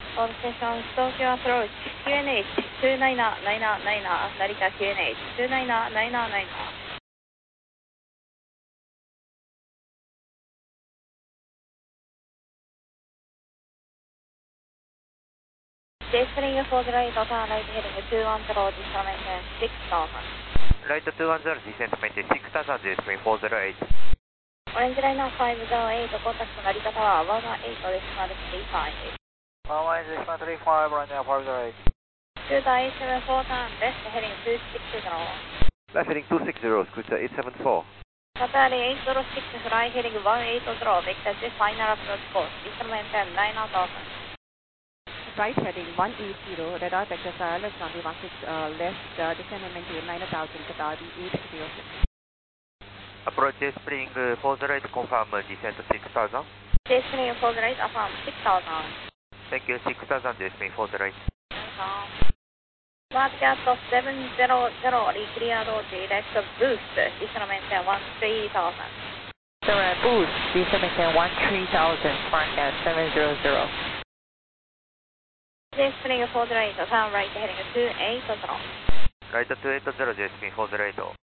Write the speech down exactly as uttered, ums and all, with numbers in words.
All stations, Tokyo approach, Q N H two nine nine nine, Narita Q N H two nine nine nine. J-Spring for the right, auto right heading two one zero, descent maintain six thousand. Right two one zero, descent maintain six thousand, J-Spring for the right. Orange liner five zero eight, contact Narita Tower one one eight, decimal three five. one one eight, decimal three five, Liner five zero eight. Scooter eight seven four, turn left heading two six zero. Left heading two six zero, Scooter eight seven four. Qatar eight zero six, fly heading one eight zero, vector J, final approach course, descent maintain nine thousand. Right heading one eight zero, radar vector S I L S runway one six uh, left, uh, descend and maintain nine thousand, Qatar eight zero six. Approach J-Spring uh, for the right, confirm uh, descent six thousand. J-Spring for the right, affirm six thousand. Thank you, six thousand, J-Spring for the right. Smart gas of seven zero zero, reclear road, direct boost, descent maintain one three thousand. Seven boost, descent maintain one three thousand, smart gas seven zero zero. J-Spring for the right, turn right heading two eight zero. Right two eight zero, J-Spring for the right.